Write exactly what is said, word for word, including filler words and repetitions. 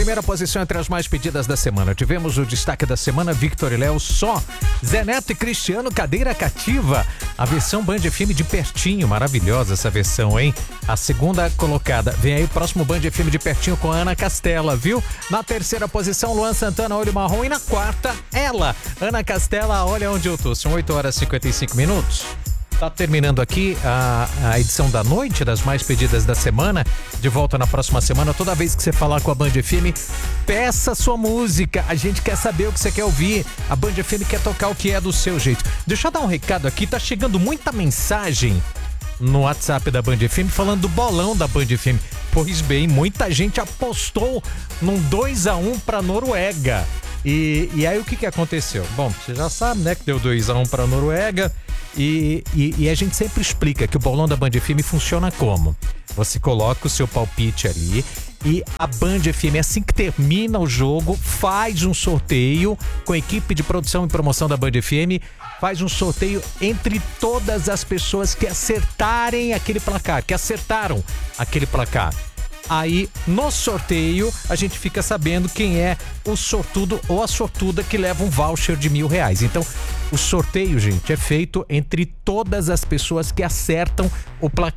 Primeira posição entre as mais pedidas da semana. Tivemos o destaque da semana, Victor e Léo só. Zé Neto e Cristiano, Cadeira Cativa. A versão Band F M de pertinho, maravilhosa essa versão, hein? A segunda colocada. Vem aí o próximo Band F M de pertinho com a Ana Castela, viu? Na terceira posição, Luan Santana, Olho Marrom. E na quarta, ela, Ana Castela, Olha Onde Eu Tô. São oito horas e cinquenta e cinco minutos. Tá terminando aqui a, a edição da noite das mais pedidas da semana. De volta na próxima semana. Toda vez que você falar com a Band F M, peça sua música. A gente quer saber o que você quer ouvir. A Band F M quer tocar o que é do seu jeito. Deixa eu dar um recado aqui. Tá chegando muita mensagem no WhatsApp da Band F M falando do bolão da Band F M. Pois bem, muita gente apostou num dois a um pra Noruega. E, e aí o que que aconteceu? Bom, você já sabe, né, que deu dois a um pra Noruega. E, e, e a gente sempre explica que o bolão da Band F M funciona como? Você coloca o seu palpite ali e a Band F M, assim que termina o jogo, faz um sorteio com a equipe de produção e promoção da Band F M, faz um sorteio entre todas as pessoas que acertarem aquele placar, que acertaram aquele placar. Aí, no sorteio, a gente fica sabendo quem é o sortudo ou a sortuda que leva um voucher de mil reais. Então, o sorteio, gente, é feito entre todas as pessoas que acertam o placar.